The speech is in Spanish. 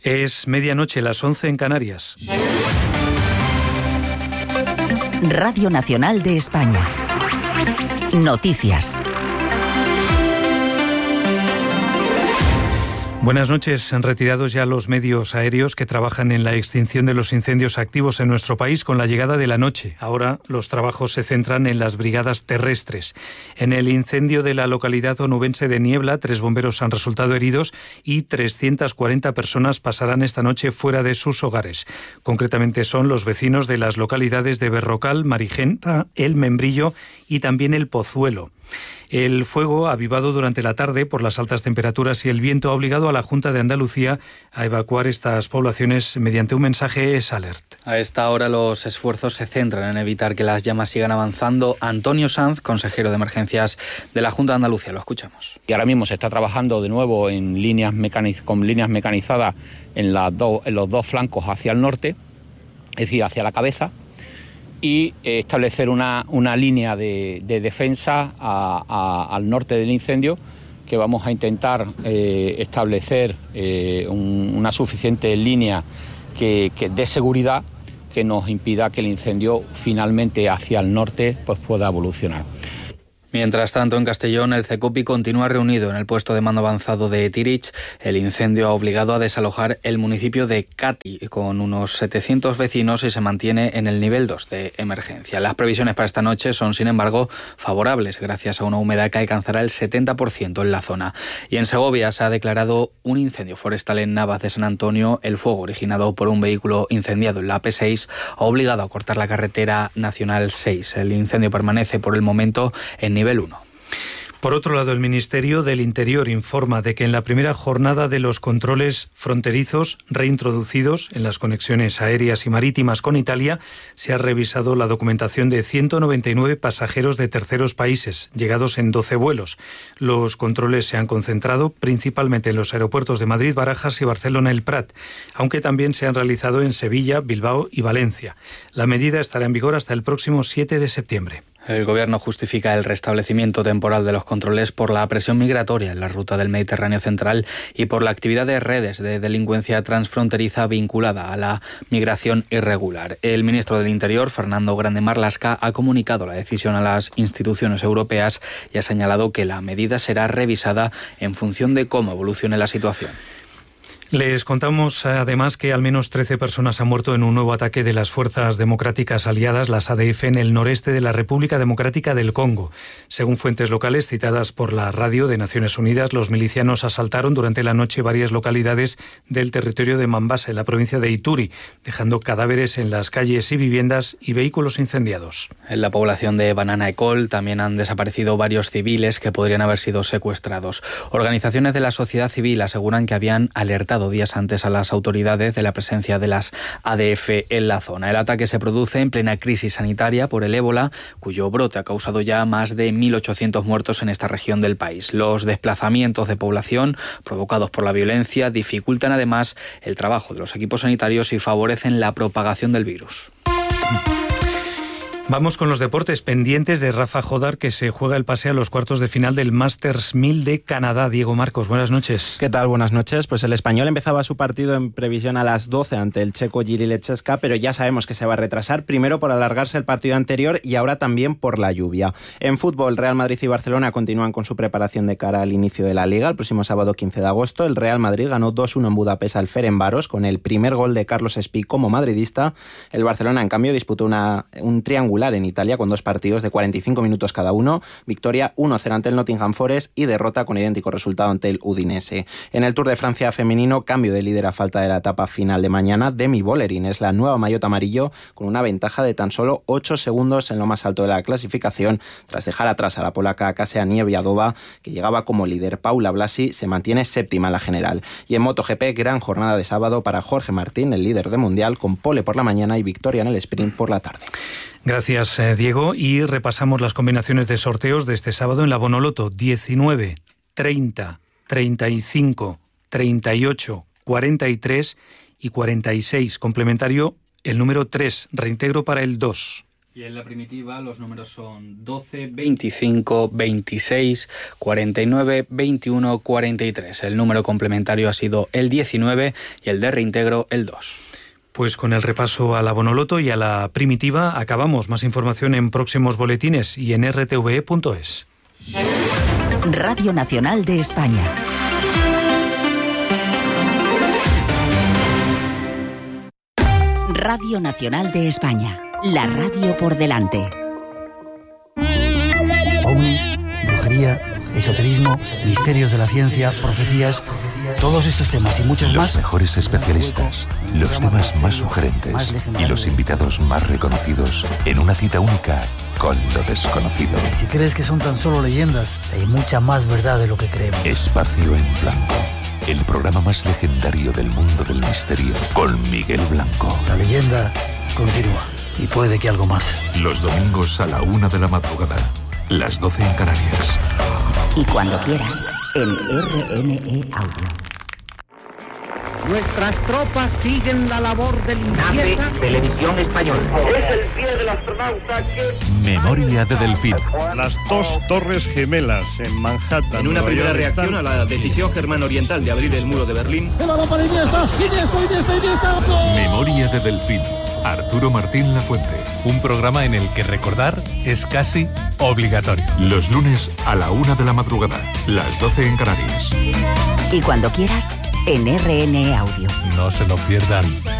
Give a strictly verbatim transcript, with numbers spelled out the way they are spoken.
Es medianoche, las once en Canarias. Radio Nacional de España. Noticias. Buenas noches. Retirados ya los medios aéreos que trabajan en la extinción de los incendios activos en nuestro país con la llegada de la noche. Ahora los trabajos se centran en las brigadas terrestres. En el incendio de la localidad onubense de Niebla, tres bomberos han resultado heridos y trescientas cuarenta personas pasarán esta noche fuera de sus hogares. Concretamente son los vecinos de las localidades de Berrocal, Marigenta, El Membrillo y también El Pozuelo. El fuego, avivado durante la tarde por las altas temperaturas y el viento, ha obligado a la Junta de Andalucía a evacuar estas poblaciones mediante un mensaje S Alert. A esta hora los esfuerzos se centran en evitar que las llamas sigan avanzando. Antonio Sanz, consejero de emergencias de la Junta de Andalucía, lo escuchamos. Y ahora mismo se está trabajando de nuevo en líneas mecaniz- con líneas mecanizadas en, las do- en los dos flancos hacia el norte, es decir, hacia la cabeza, y establecer una, una línea de, de defensa a, a, al norte del incendio, que vamos a intentar eh, establecer eh, un, una suficiente línea que, que de seguridad que nos impida que el incendio finalmente hacia el norte pues, pueda evolucionar. Mientras tanto, en Castellón, el CECOPI continúa reunido en el puesto de mando avanzado de Tirich. El incendio ha obligado a desalojar el municipio de Cati con unos setecientos vecinos y se mantiene en el nivel dos de emergencia. Las previsiones para esta noche son, sin embargo, favorables gracias a una humedad que alcanzará el setenta por ciento en la zona. Y en Segovia se ha declarado un incendio forestal en Navas de San Antonio. El fuego, originado por un vehículo incendiado en la A P seis, ha obligado a cortar la carretera nacional seis. El incendio permanece por el momento en nivel uno. Por otro lado, el Ministerio del Interior informa de que en la primera jornada de los controles fronterizos reintroducidos en las conexiones aéreas y marítimas con Italia, se ha revisado la documentación de ciento noventa y nueve pasajeros de terceros países, llegados en doce vuelos. Los controles se han concentrado principalmente en los aeropuertos de Madrid, Barajas y Barcelona El Prat, aunque también se han realizado en Sevilla, Bilbao y Valencia. La medida estará en vigor hasta el próximo siete de septiembre. El Gobierno justifica el restablecimiento temporal de los controles por la presión migratoria en la ruta del Mediterráneo central y por la actividad de redes de delincuencia transfronteriza vinculada a la migración irregular. El ministro del Interior, Fernando Grande Marlaska, ha comunicado la decisión a las instituciones europeas y ha señalado que la medida será revisada en función de cómo evolucione la situación. Les contamos además que al menos trece personas han muerto en un nuevo ataque de las Fuerzas Democráticas Aliadas, las A D F, en el noreste de la República Democrática del Congo. Según fuentes locales citadas por la radio de Naciones Unidas, los milicianos asaltaron durante la noche varias localidades del territorio de Mambasa, en la provincia de Ituri, dejando cadáveres en las calles y viviendas y vehículos incendiados. En la población de Banana Ecol también han desaparecido varios civiles que podrían haber sido secuestrados. Organizaciones de la sociedad civil aseguran que habían alertado días antes a las autoridades de la presencia de las A D F en la zona. El ataque se produce en plena crisis sanitaria por el ébola, cuyo brote ha causado ya más de mil ochocientos muertos en esta región del país. Los desplazamientos de población provocados por la violencia dificultan además el trabajo de los equipos sanitarios y favorecen la propagación del virus. Vamos con los deportes, pendientes de Rafa Jodar, que se juega el pase a los cuartos de final del Masters mil de Canadá. Diego Marcos, buenas noches. ¿Qué tal? Buenas noches. Pues el español empezaba su partido en previsión a las doce ante el checo Jiří Lečeska, pero ya sabemos que se va a retrasar, primero por alargarse el partido anterior y ahora también por la lluvia. En fútbol, Real Madrid y Barcelona continúan con su preparación de cara al inicio de la Liga. El próximo sábado quince de agosto, el Real Madrid ganó dos uno en Budapest al Ferencváros con el primer gol de Carlos Espí como madridista. El Barcelona, en cambio, disputó una, un triangular en Italia con dos partidos de cuarenta y cinco minutos cada uno, victoria uno cero ante el Nottingham Forest y derrota con idéntico resultado ante el Udinese. En el Tour de Francia femenino, cambio de líder a falta de la etapa final de mañana. Demi Vollering es la nueva maillot amarillo con una ventaja de tan solo ocho segundos en lo más alto de la clasificación, tras dejar atrás a la polaca Kasia Niewiadoma, que llegaba como líder. Paula Blasi se mantiene séptima en la general. Y en MotoGP, gran jornada de sábado para Jorge Martín, el líder de mundial, con pole por la mañana y victoria en el sprint por la tarde. Gracias, eh, Diego. Y repasamos las combinaciones de sorteos de este sábado en la Bonoloto: diecinueve, treinta, treinta y cinco, treinta y ocho, cuarenta y tres y cuarenta y seis. Complementario el número tres, reintegro para el dos. Y en la primitiva los números son doce, veinticinco, veintiséis, cuarenta y nueve, veintiuno, cuarenta y tres. El número complementario ha sido el diecinueve y el de reintegro el dos. Pues con el repaso a la Bonoloto y a la primitiva acabamos. Más información en próximos boletines y en r t v e punto es. Radio Nacional de España. Radio Nacional de España. La radio por delante. Ovnis, brujería, esoterismo, misterios de la ciencia, profecías, todos estos temas y muchos los más. Los mejores especialistas, los temas más sugerentes y los invitados más reconocidos en una cita única con lo desconocido. Si crees que son tan solo leyendas, hay mucha más verdad de lo que creemos. Espacio en Blanco, el programa más legendario del mundo del misterio, con Miguel Blanco. La leyenda continúa. Y puede que algo más. Los domingos a la una de la madrugada, las doce en Canarias. Y cuando quieras, en R N E Audio. Nuestras tropas siguen la labor de limpieza. Televisión Española. Es el pie del astronauta que... Memoria de Delfín. Las dos torres gemelas en Manhattan. En una primera reacción están... a la decisión germano-oriental de abrir el muro de Berlín. Memoria de Delfín. Arturo Martín Lafuente. Un programa en el que recordar es casi obligatorio. Los lunes a la una de la madrugada, las doce en Canarias. Y cuando quieras, en R N E Audio. No se lo pierdan.